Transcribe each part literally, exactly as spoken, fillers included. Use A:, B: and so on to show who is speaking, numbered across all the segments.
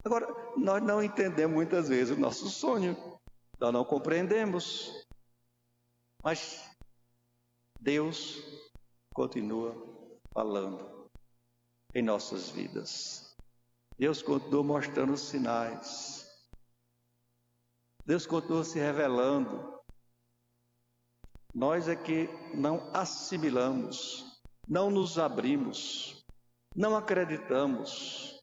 A: Agora, nós não entendemos muitas vezes o nosso sonho, nós não compreendemos, mas Deus continua falando em nossas vidas. Deus continua mostrando os sinais. Deus continua se revelando. Nós é que não assimilamos, não nos abrimos, não acreditamos.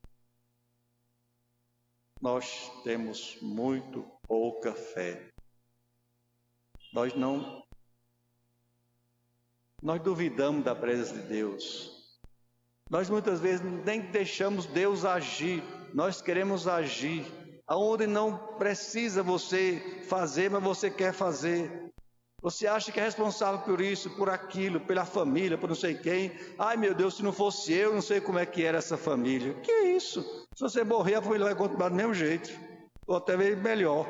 A: Nós temos muito pouca fé. Nós não, nós duvidamos da presença de Deus. Nós muitas vezes nem deixamos Deus agir. Nós queremos agir aonde não precisa você fazer, mas você quer fazer. Você acha que é responsável por isso, por aquilo, pela família, por não sei quem. Ai meu Deus, se não fosse eu, não sei como é que era essa família. Que é isso? Se você morrer, a família vai continuar do mesmo jeito, ou até mesmo melhor.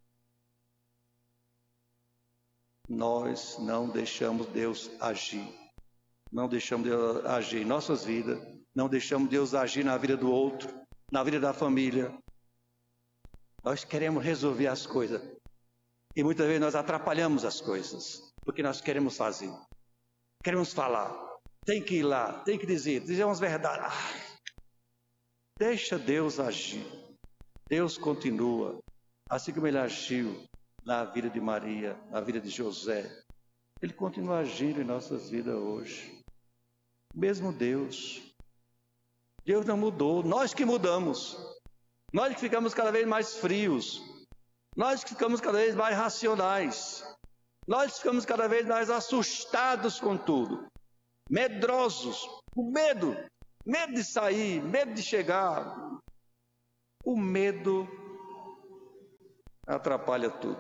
A: Nós não deixamos Deus agir. Não deixamos Deus agir em nossas vidas. Não deixamos Deus agir na vida do outro, na vida da família. Nós queremos resolver as coisas. E muitas vezes nós atrapalhamos as coisas, porque nós queremos fazer. Queremos falar. Tem que ir lá, tem que dizer, dizer umas verdades. Ai, deixa Deus agir. Deus continua, assim como Ele agiu na vida de Maria, na vida de José. Ele continua agindo em nossas vidas hoje. Mesmo Deus. Deus não mudou, nós que mudamos. Nós que ficamos cada vez mais frios. Nós que ficamos cada vez mais racionais. Nós que ficamos cada vez mais assustados com tudo. Medrosos, com medo. Medo de sair, medo de chegar. O medo atrapalha tudo.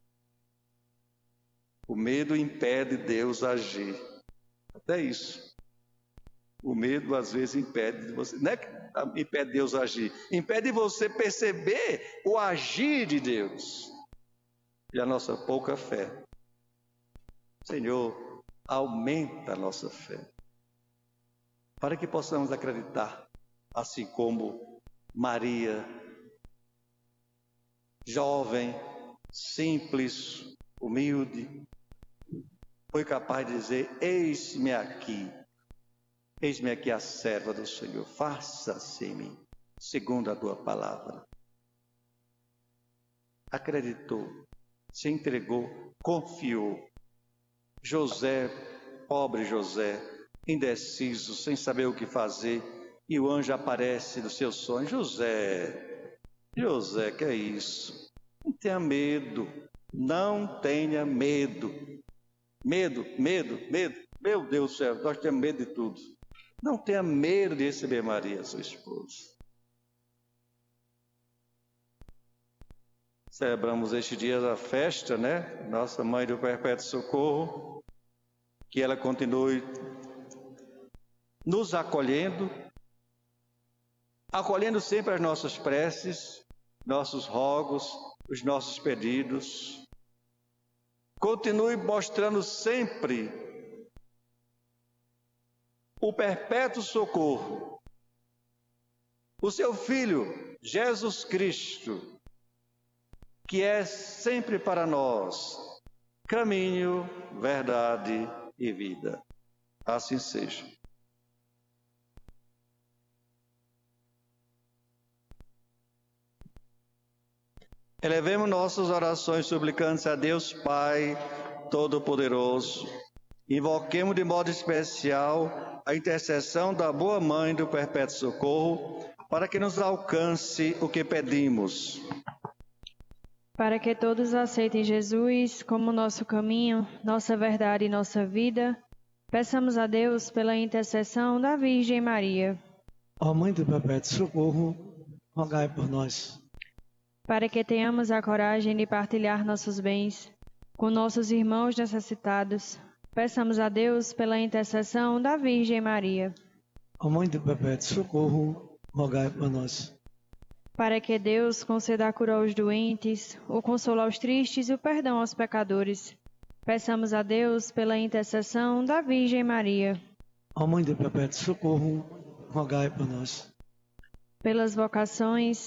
A: O medo impede Deus agir. Até isso. O medo às vezes impede de você, não é que impede Deus agir, impede você perceber o agir de Deus. E a nossa pouca fé. Senhor, aumenta a nossa fé. Para que possamos acreditar, assim como Maria, jovem, simples, humilde, foi capaz de dizer: eis-me aqui. Eis-me aqui a serva do Senhor, faça-se em mim, segundo a tua palavra. Acreditou, se entregou, confiou. José, pobre José, indeciso, sem saber o que fazer, e o anjo aparece no seu sonho. José, José, que é isso? Não tenha medo, não tenha medo. Medo, medo, medo. Meu Deus do céu, nós temos medo de tudo. Não tenha medo de receber Maria, sua esposa. Celebramos este dia da festa, né? Nossa Mãe do Perpétuo Socorro. Que ela continue nos acolhendo, acolhendo sempre as nossas preces, nossos rogos, os nossos pedidos. Continue mostrando sempre o perpétuo socorro, o seu Filho, Jesus Cristo, que é sempre para nós caminho, verdade e vida. Assim seja. Elevemos nossas orações suplicantes a Deus Pai Todo-Poderoso. Invoquemos de modo especial a intercessão da boa Mãe do Perpétuo Socorro, para que nos alcance o que pedimos.
B: Para que todos aceitem Jesus como nosso caminho, nossa verdade e nossa vida, peçamos a Deus pela intercessão da Virgem Maria.
C: Ó Mãe do Perpétuo Socorro, rogai por nós.
B: Para que tenhamos a coragem de partilhar nossos bens com nossos irmãos necessitados, peçamos a Deus pela intercessão da Virgem Maria.
C: Ó Mãe do Perpétuo Socorro, rogai por nós.
B: Para que Deus conceda a cura aos doentes, o consolo aos tristes e o perdão aos pecadores, peçamos a Deus pela intercessão da Virgem Maria.
C: Ó Mãe do Perpétuo Socorro, rogai por nós.
B: Pelas vocações,